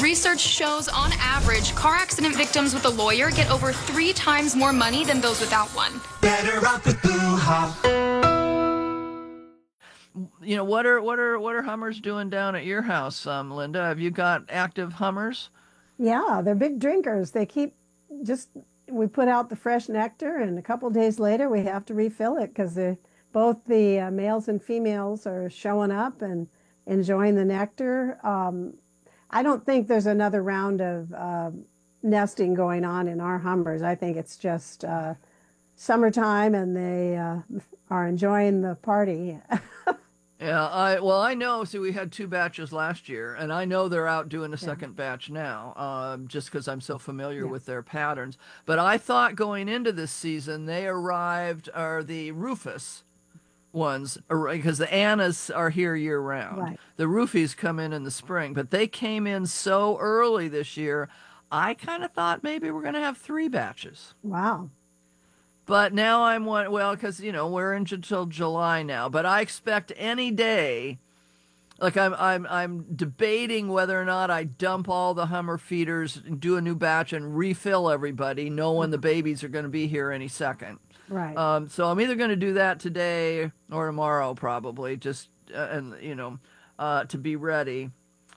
Research shows, on average, car accident victims with a lawyer get over 3 times more money than those without one. Better off with You know, what are Hummers doing down at your house, Linda? Have you got active Hummers? Yeah, they're big drinkers. We put out the fresh nectar, and a couple days later we have to refill it because both the males and females are showing up and enjoying the nectar. I don't think there's another round of nesting going on in our Hummers. I think it's just summertime, and they are enjoying the party. Yeah, I know. See, we had 2 batches last year, and I know they're out doing a second batch now, just because I'm so familiar with their patterns. But I thought going into this season, they arrived, are the Rufus ones, because the Annas are here year round. Right. The Roofies come in the spring, but they came in so early this year, I kind of thought maybe we're going to have 3 batches. Wow. But now because, we're until July now, but I expect any day, like I'm debating whether or not I dump all the Hummer feeders and do a new batch and refill everybody, knowing the babies are going to be here any second. Right. So I'm either going to do that today or tomorrow, probably, just, to be ready.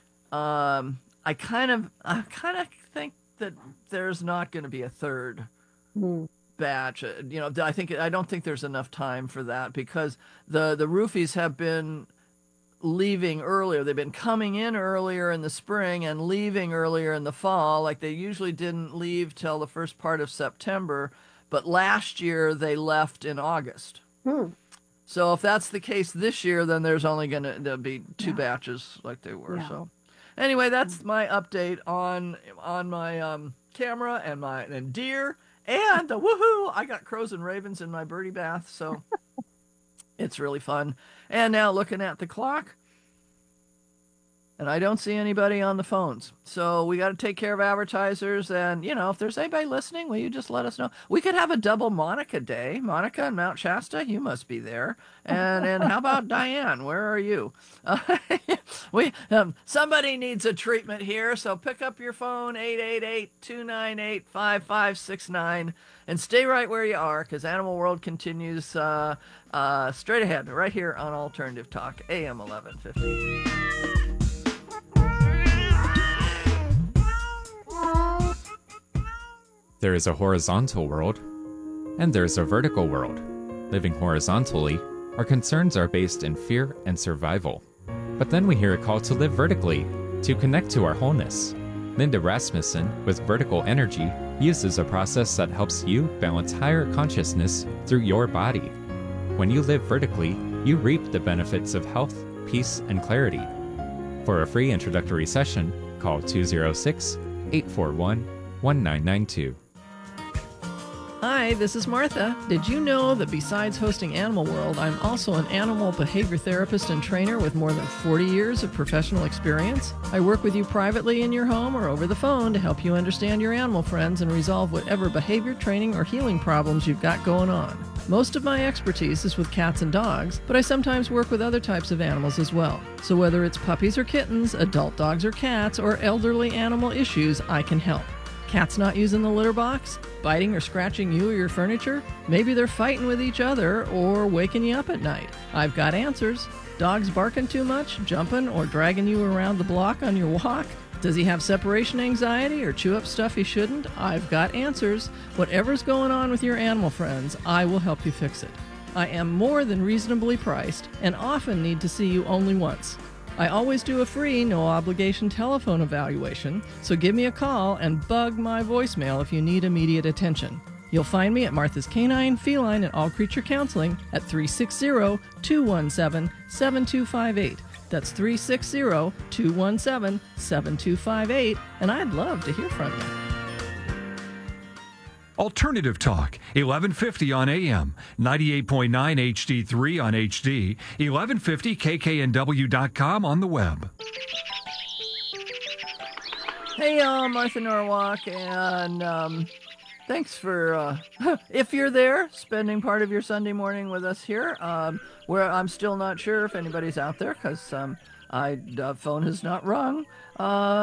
I kind of think that there's not going to be a third batch. I don't think there's enough time for that, because the Roofies have been leaving earlier. They've been coming in earlier in the spring and leaving earlier in the fall. Like, they usually didn't leave till the first part of September, but last year they left in August. So if that's the case this year, then there's only there'll be 2 batches like they were. Yeah. So anyway, that's my update on my camera and deer. And woohoo! I got crows and ravens in my birdie bath, so it's really fun. And now looking at the clock, and I don't see anybody on the phones. So we got to take care of advertisers. And, if there's anybody listening, will you just let us know? We could have a double Monica day. Monica in Mount Shasta, you must be there. And how about Diane? Where are you? Somebody needs a treatment here. So pick up your phone, 888-298-5569, and stay right where you are, because Animal World continues straight ahead, right here on Alternative Talk, AM 1150. There is a horizontal world, and there is a vertical world. Living horizontally, our concerns are based in fear and survival. But then we hear a call to live vertically, to connect to our wholeness. Linda Rasmussen, with Vertical Energy, uses a process that helps you balance higher consciousness through your body. When you live vertically, you reap the benefits of health, peace, and clarity. For a free introductory session, call 206-841-1992. Hi, this is Martha. Did you know that besides hosting Animal World, I'm also an animal behavior therapist and trainer with more than 40 years of professional experience? I work with you privately in your home or over the phone to help you understand your animal friends and resolve whatever behavior training or healing problems you've got going on. Most of my expertise is with cats and dogs, but I sometimes work with other types of animals as well. So whether it's puppies or kittens, adult dogs or cats, or elderly animal issues, I can help. Cats not using the litter box? Biting or scratching you or your furniture? Maybe they're fighting with each other or waking you up at night. I've got answers. Dogs barking too much, jumping, or dragging you around the block on your walk? Does he have separation anxiety or chew up stuff he shouldn't? I've got answers. Whatever's going on with your animal friends, I will help you fix it. I am more than reasonably priced and often need to see you only once. I always do a free, no-obligation telephone evaluation, so give me a call and bug my voicemail if you need immediate attention. You'll find me at Martha's Canine, Feline, and All Creature Counseling at 360-217-7258. That's 360-217-7258, and I'd love to hear from you. Alternative Talk, 1150 on AM, 98.9 HD3 on HD, 1150kknw.com on the web. Hey, Martha Norwalk, and thanks for, if you're there, spending part of your Sunday morning with us here, where I'm still not sure if anybody's out there, because the phone has not rung.